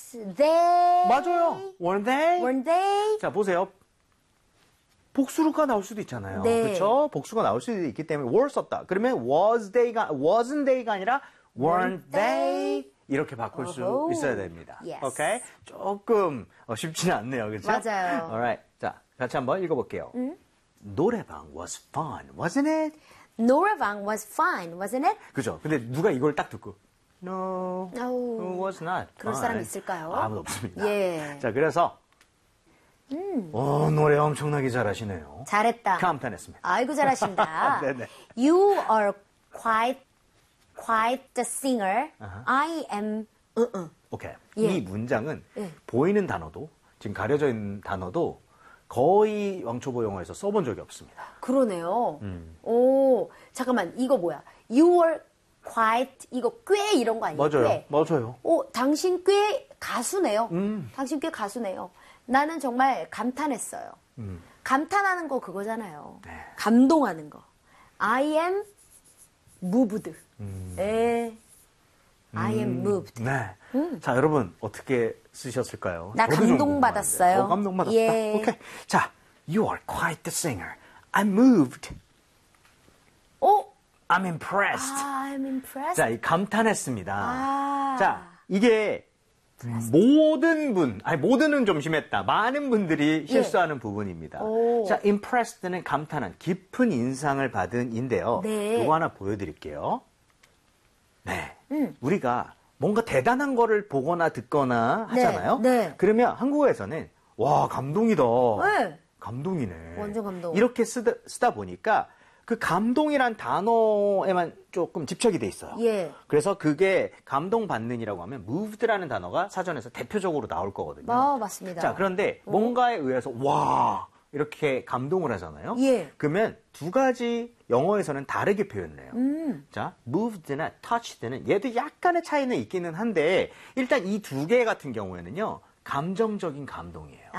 they? 맞아요. weren't they? Weren't they? 자, 보세요. 복수가 나올 수도 있잖아요. 네. 그렇죠? 복수가 나올 수도 있기 때문에 were 썼다. 그러면 wasn't they가 아니라 weren't they? 이렇게 바꿀 수 있어야 됩니다. Yes. 오케이? 조금 쉽지는 않네요. 그렇죠? 맞아요. Alright. 자, 같이 한번 읽어볼게요. 노래방 was fun, wasn't it? 노래방 was fun, wasn't it? 그죠? 근데 누가 이걸 딱 듣고 No, No. it was not 그럴 fun. 사람 있을까요? 아무도 없습니다. 예. 자, 그래서 노래 엄청나게 잘하시네요. 잘했다. 감탄했습니다. 아이고 잘하신다. 네네. You are quite the singer. I am. 오케이. 예. 이 문장은 예. 보이는 단어도 지금 가려져 있는 단어도 거의 왕초보 영어에서 써본 적이 없습니다. 그러네요. 오, 잠깐만 이거 뭐야? You are quite 이거 꽤 이런 거 아니에요? 맞아요. 꽤. 맞아요. 오, 당신 꽤 가수네요. 당신 꽤 가수네요. 나는 정말 감탄했어요. 감탄하는 거 그거잖아요. 네. 감동하는 거. I am moved. I am moved. 네. 자, 여러분 어떻게 쓰셨을까요? 나 저도 좀 감동받았어요. 궁금한데. 감동받았다. 예. 오케이. 자, you are quite the singer. I'm moved. I'm impressed. I'm impressed. 자, 이 감탄했습니다. 아. 자, 이게 모든 분, 아니 모든은 좀 심했다. 많은 분들이 실수하는 부분입니다. 오. 자, impressed는 감탄한 깊은 인상을 받은인데요. 네. 이거 하나 보여드릴게요. 네, 우리가 뭔가 대단한 거를 보거나 듣거나 하잖아요. 네. 그러면 한국어에서는 와 감동이다. 네. 감동이네. 완전 감동. 이렇게 쓰다 보니까 그 감동이란 단어에만 조금 집착이 돼 있어요. 예. 그래서 그게 감동받는이라고 하면 moved라는 단어가 사전에서 대표적으로 나올 거거든요. 맞습니다. 자, 그런데 뭔가에 의해서 와 이렇게 감동을 하잖아요. 예. 그러면 두 가지 영어에서는 다르게 표현을 해요. 자, moved나 touched는 얘도 약간의 차이는 있기는 한데 일단 이 두 개 같은 경우에는요. 감정적인 감동이에요.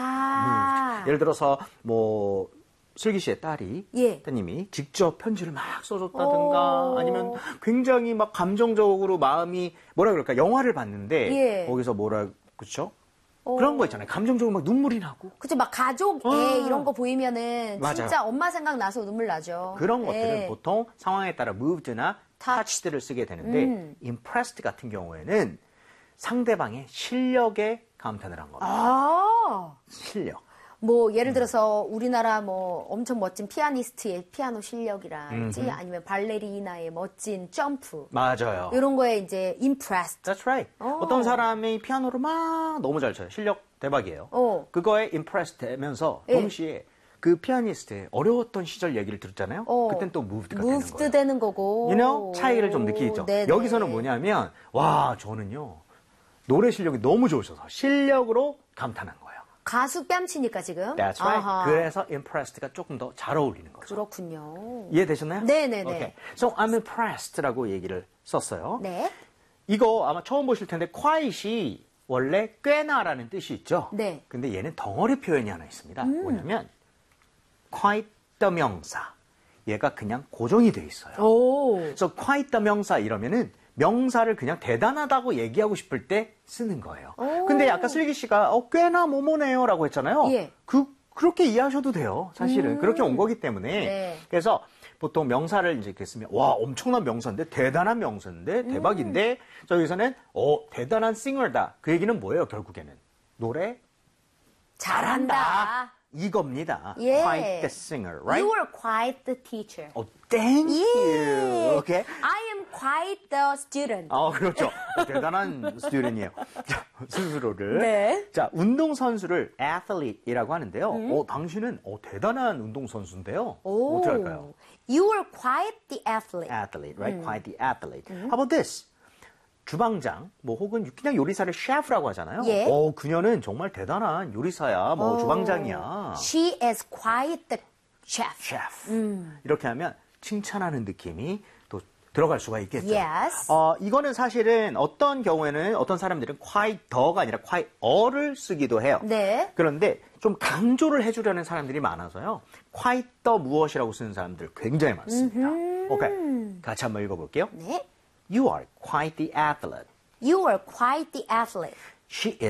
아. 예를 들어서 뭐 슬기 씨의 딸이 예. 따님이 직접 편지를 막 써줬다든가 오. 아니면 굉장히 막 감정적으로 마음이 뭐라 그럴까 영화를 봤는데 예. 거기서 뭐라 그렇죠? 그런 거 있잖아요. 감정적으로 막 눈물이 나고 그쵸, 막 가족애 이런 거 보이면은 맞아요. 진짜 엄마 생각나서 눈물 나죠. 그런 것들은 예. 보통 상황에 따라 moved나 touched를 쓰게 되는데 impressed 같은 경우에는 상대방의 실력에 감탄을 한 겁니다. 아. 실력. 뭐 예를 들어서 우리나라 뭐 엄청 멋진 피아니스트의 피아노 실력이랄지 아니면 발레리나의 멋진 점프 맞아요. 이런 거에 이제 impressed. That's right. 어떤 사람이 피아노를 막 너무 잘 쳐요. 실력 대박이에요. 그거에 impressed 되면서 예. 동시에 그 피아니스트의 어려웠던 시절 얘기를 들었잖아요. 그땐 또 moved가 되는 moved 거예요. 되는 거고. You know? 차이를 좀 느끼죠. 네네. 여기서는 뭐냐면 와 저는요 노래 실력이 너무 좋으셔서 실력으로 감탄한 거예요. 가수 뺨치니까 지금. That's right. 아하. 그래서 impressed가 조금 더 잘 어울리는 거죠. 그렇군요. 이해되셨나요? 네네네. Okay. So I'm impressed라고 얘기를 썼어요. 네. 이거 아마 처음 보실 텐데 quite이 원래 꽤나라는 뜻이 있죠. 네. 근데 얘는 덩어리 표현이 하나 있습니다. 뭐냐면 quite the 명사. 얘가 그냥 고정이 돼 있어요. 오. 그래서 quite the 명사 이러면은 명사를 그냥 대단하다고 얘기하고 싶을 때 쓰는 거예요. 근데 아까 슬기 씨가 꽤나 뭐뭐네요라고 했잖아요. 예. 그렇게 이해하셔도 돼요. 사실은 그렇게 온 거기 때문에. 네. 그래서 보통 명사를 이제 이렇게 쓰면 와 엄청난 명사인데 대단한 명사인데 대박인데 저기서는 대단한 싱어다. 그 얘기는 뭐예요? 결국에는 노래 잘한다. 이겁니다. 예. Quite the singer, right? You are quite the teacher. Thank 예. you. Okay. I am quite the student. 그렇죠. 대단한 스튜던이에요. 자, 스스로를. 네. 자, 운동선수를 athlete이라고 하는데요. 당신은 대단한 운동선수인데요. 어떻게 할까요? You are quite the athlete. Athlete, right? Quite the athlete. How about this? 주방장, 뭐 혹은 그냥 요리사를 셰프라고 하잖아요. 예. 그녀는 정말 대단한 요리사야, 뭐 주방장이야. She is quite the chef. 셰프. 이렇게 하면 칭찬하는 느낌이 또 들어갈 수가 있겠죠. Yes. 이거는 사실은 어떤 경우에는 어떤 사람들은 quite the가 아니라 quite a를 쓰기도 해요. 네. 그런데 좀 강조를 해주려는 사람들이 많아서요. quite the 무엇이라고 쓰는 사람들 굉장히 많습니다. 오케이. 같이 한번 읽어볼게요. 네. You are quite the athlete. You are quite the athlete. She